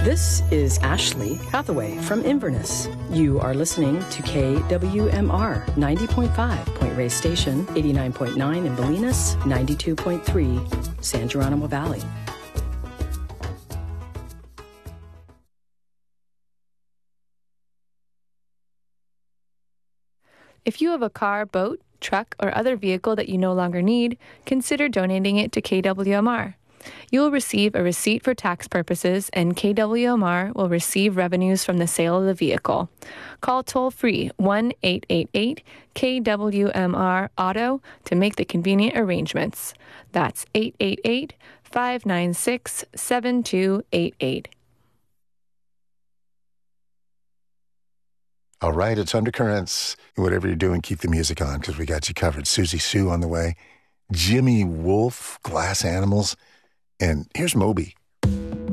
This is Ashley Hathaway from Inverness. You are listening to KWMR 90.5 Point Reyes Station, 89.9 in Bolinas, 92.3 San Geronimo Valley. If you have a car, boat, truck, or other vehicle that you no longer need, consider donating it to KWMR. You will receive a receipt for tax purposes, and KWMR will receive revenues from the sale of the vehicle. Call toll-free 1-888-KWMR-AUTO to make the convenient arrangements. That's 888-596-7288. All right, it's Undercurrents. Whatever you're doing, keep the music on because we got you covered. Susie Sue on the way. Jimmy Wolf, Glass Animals. And here's Moby.